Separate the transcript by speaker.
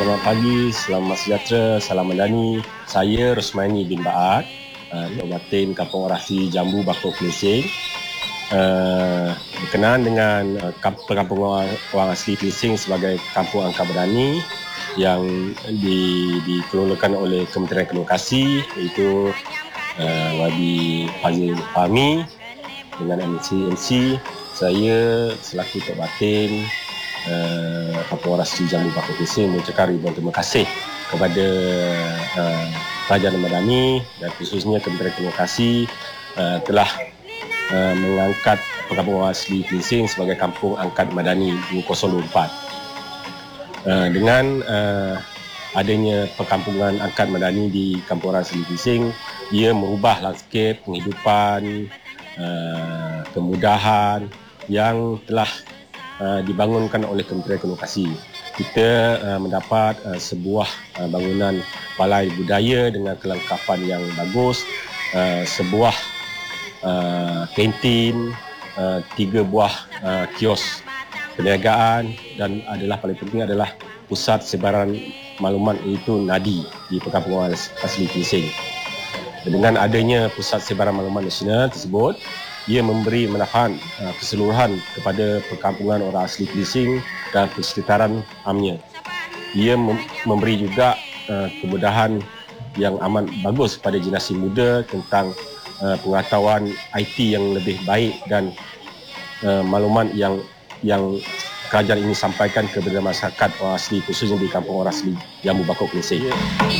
Speaker 1: Selamat pagi, selamat sejahtera, salam Madani. Saya Rosmani bin Baat, Ketua Batin Kampung Orasi Jambu Bakau Kelesing. Berkenaan dengan perkampungan orang asli Kelesing sebagai kampung angkat Madani yang dikelolakan oleh Kementerian Komunikasi, iaitu Wadi Fazil Fahmi dengan MC. Saya selaku Ketua Batin Kampung Orasi Jambu Bakau Kelesing mengucapkan ribuan terima kasih kepada Kerajaan Madani dan khususnya Kementerian Komunikasi telah mengangkat perkampungan asli Kelesing sebagai kampung angkat Madani 2024. Dengan adanya perkampungan angkat Madani di kampung asli Kelesing, ia merubah lanskap penghidupan, kemudahan yang telah dibangunkan oleh Kementerian Komunikasi. Kita mendapat sebuah bangunan balai budaya dengan kelengkapan yang bagus, sebuah kantin, 3 buah kios perniagaan, dan paling penting adalah pusat sebaran maklumat, iaitu NADI di perkampungan asli Kelesing. Dengan adanya pusat sebaran maklumat nasional tersebut, ia memberi manfaat keseluruhan kepada perkampungan orang asli Kelesing dan persekitaran amnya. Ia memberi juga kemudahan yang amat bagus kepada generasi muda tentang pengetahuan IT yang lebih baik dan maklumat yang kerajaan ini sampaikan kepada masyarakat orang asli, khususnya di kampung orang asli Jambu Bakau Kelesing.